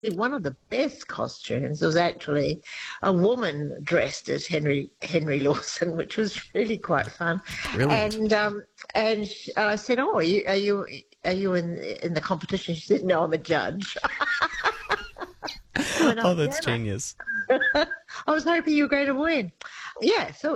One of the best costumes was actually a woman dressed as Henry Lawson, which was really quite fun. Brilliant. And I said, "Oh, are you in the competition?" She said, "No, I'm a judge." I went, "Oh, Oh, that's damn genius. it! I was hoping you were going to win." Yeah, so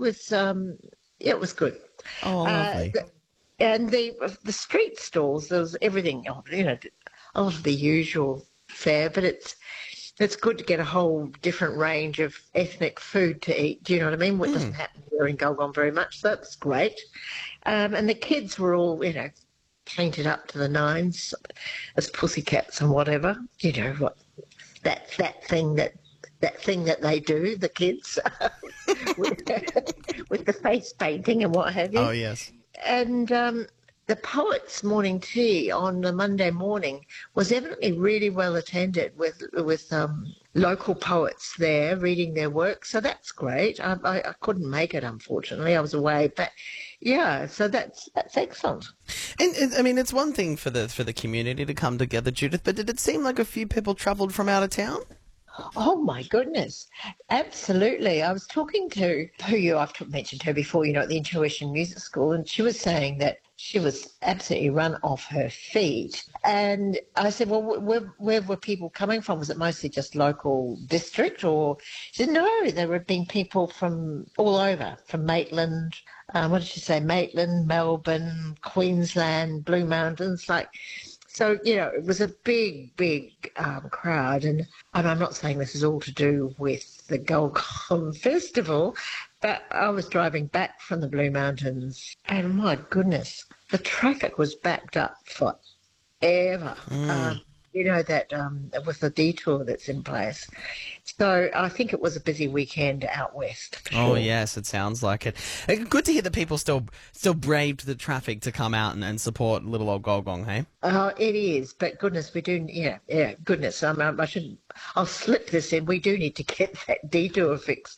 it was good. Oh, Uh, lovely. the- and the street stalls, there was everything, a lot of the usual fare, but it's good to get a whole different range of ethnic food to eat. Do you know what I mean? What doesn't Mm. happen here in Gulgong very much, so that's great. And the kids were all, painted up to the nines as pussycats and whatever. You know what that thing that they do, the kids, with, with the face painting and what have Oh, you. yes. And the poets' morning tea on the Monday morning was evidently really well attended with local poets there reading their work. So that's great. I couldn't make it, unfortunately. I was away, but yeah. So that's excellent. And I mean, it's one thing for the community to come together, Judith, but did it seem like a few people travelled from out of town? Oh my goodness, absolutely. I was talking to I've mentioned her before, at the Intuition Music School, and she was saying that she was absolutely run off her feet. And I said, well, where were people coming from? Was it mostly just local district? Or she said, no, there had been people from all over, from Maitland, what did she say? Maitland, Melbourne, Queensland, Blue Mountains, like. So, it was a big, big crowd. And I'm not saying this is all to do with the Golgong Festival, but I was driving back from the Blue Mountains, and my goodness, the traffic was backed up forever. Mm. That with the detour that's in place. So I think it was a busy weekend out west for Oh sure. yes, it sounds like it. Good to hear that people still braved the traffic to come out and support little old Golgong, hey? It is, but goodness, we do, yeah, goodness. I shouldn't, I'll slip this in. We do need to get that detour fixed